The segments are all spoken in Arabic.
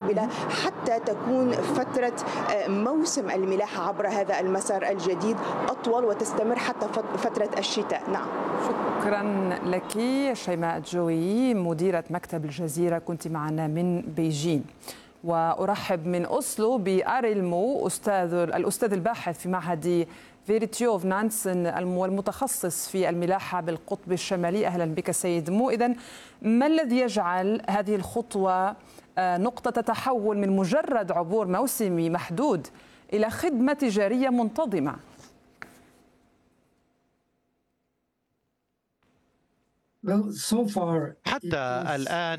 المقبلة حتى تكون فترة موسم الملاحة عبر هذا المسار الجديد أطول وتستمر حتى فترة الشتاء. نعم. شكرا لك شيماء الجويي مديرة مكتب الجزيرة، كنت معنا من بيجين. وأرحب من أوسلو بأريل مو الأستاذ الباحث في معهد فيريتيوف نانسن والمتخصص في الملاحة بالقطب الشمالي. أهلا بك سيد مو. إذن ما الذي يجعل هذه الخطوة نقطة تحول من مجرد عبور موسمي محدود إلى خدمة تجارية منتظمة؟ حتى الآن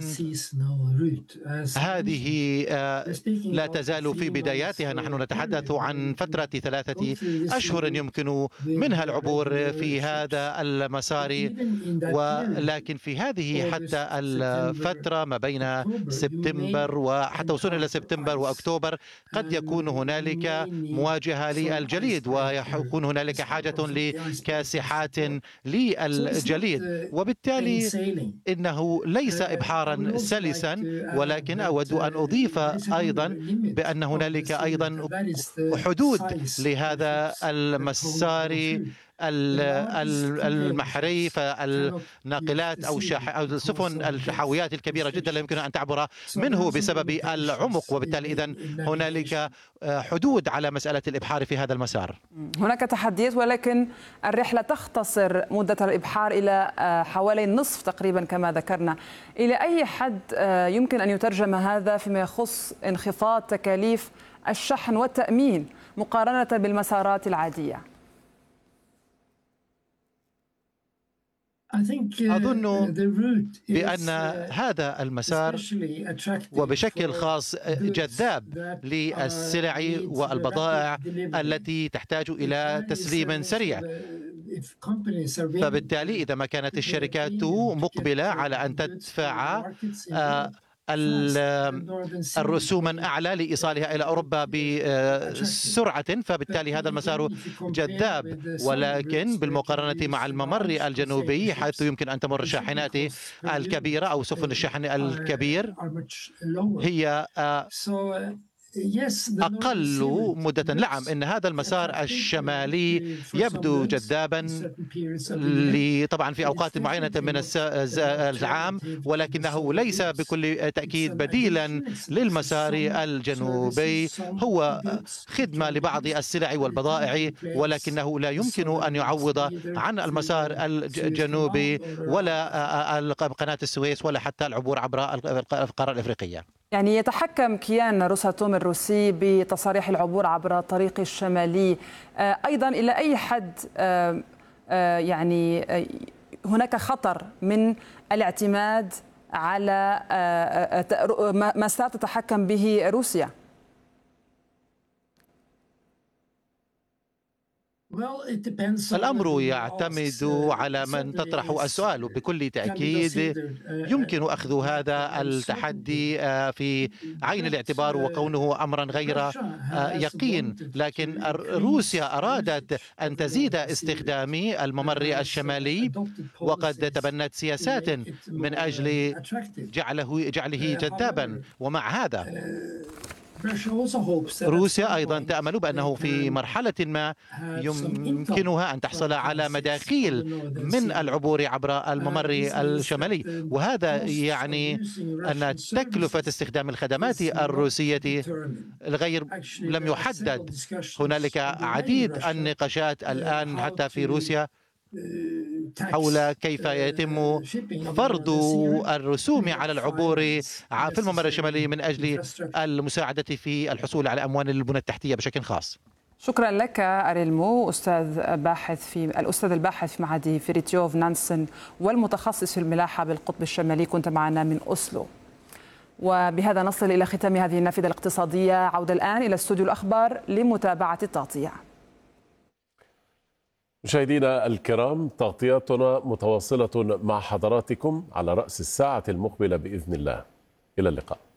هذه لا تزال في بداياتها. نحن نتحدث عن فترة 3 أشهر يمكن منها العبور في هذا المسار، ولكن في هذه حتى الفترة ما بين سبتمبر وحتى وصولا إلى سبتمبر وأكتوبر قد يكون هنالك مواجهة للجليد ويكون هنالك حاجة لكاسحات للجليد، وبالتالي إنه ليس إبحارا سلسا. ولكن أود أن أضيف أيضا بأن هنالك أيضا حدود لهذا المسار المحري، فالناقلات أو السفن الحاويات الكبيرة جدا لا يمكن أن تعبر منه بسبب العمق، وبالتالي إذن هنالك حدود على مسألة الإبحار في هذا المسار. هناك تحديات، ولكن الرحلة تختصر مدة الإبحار إلى حوالي النصف تقريبا كما ذكرنا. إلى أي حد يمكن أن يترجم هذا فيما يخص انخفاض تكاليف الشحن والتأمين مقارنة بالمسارات العادية؟ أظن بأن هذا المسار وبشكل خاص جذاب للسلع والبضائع التي تحتاج إلى تسليم سريع، فبالتالي إذا ما كانت الشركات مقبلة على أن تدفع الرسوما أعلى لإيصالها إلى أوروبا بسرعة، فبالتالي هذا المسار جذاب. ولكن بالمقارنة مع الممر الجنوبي حيث يمكن أن تمر الشاحنات الكبيرة أو سفن الشحن الكبير هي أقل مدة. نعم، إن هذا المسار الشمالي يبدو جذابا طبعا في أوقات معينة من العام، ولكنه ليس بكل تأكيد بديلا للمسار الجنوبي. هو خدمة لبعض السلع والبضائع، ولكنه لا يمكن أن يعوض عن المسار الجنوبي ولا قناة السويس ولا حتى العبور عبر القارة الإفريقية. يعني يتحكم كيان روساتوم الروسي بتصاريح العبور عبر الطريق الشمالي. أيضا إلى أي حد يعني هناك خطر من الاعتماد على مسار تتحكم به روسيا؟ الأمر يعتمد على من تطرح السؤال. بكل تأكيد يمكن أخذ هذا التحدي في عين الاعتبار وكونه أمرا غير يقين، لكن روسيا أرادت أن تزيد استخدام الممر الشمالي وقد تبنت سياسات من أجل جعله جذابا. ومع هذا روسيا أيضا تأمل بأنه في مرحلة ما يمكنها أن تحصل على مداخيل من العبور عبر الممر الشمالي، وهذا يعني أن تكلفة استخدام الخدمات الروسية الغير لم يحدد. هنالك عديد النقاشات الآن حتى في روسيا حول كيف يتم فرض الرسوم على العبور في الممر الشمالي من أجل المساعدة في الحصول على أموال البنى التحتية بشكل خاص. شكرا لك أريل مو، الأستاذ الباحث في معهد فيريتيوف نانسن والمتخصص في الملاحة بالقطب الشمالي، كنت معنا من أوسلو. وبهذا نصل إلى ختام هذه النافذة الاقتصادية. عودة الآن إلى استوديو الأخبار لمتابعة التغطية. مشاهدينا الكرام، تغطياتنا متواصلة مع حضراتكم على رأس الساعة المقبلة بإذن الله. إلى اللقاء.